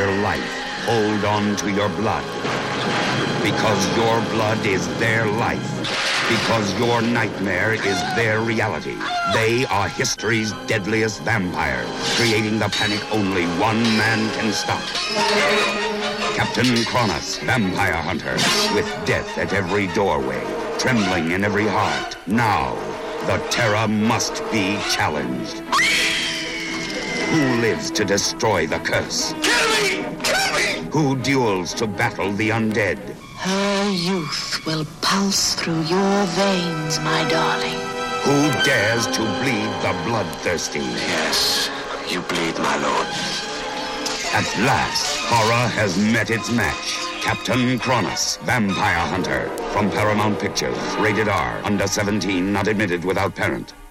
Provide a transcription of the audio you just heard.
dear life. Hold on to your blood. Because your blood is their life. Because your nightmare is their reality. They are history's deadliest vampires, creating the panic only one man can stop. Captain Kronos, vampire hunter, with death at every doorway, trembling in every heart. Now, the terror must be challenged. Who lives to destroy the curse? Kill me! Kill me! Who duels to battle the undead? Her youth will pulse through your veins, my darling. Who dares to bleed the bloodthirsty? Yes, you bleed, my lord. At last, horror has met its match. Captain Kronos, Vampire Hunter. From Paramount Pictures. Rated R. Under 17, not admitted without parent.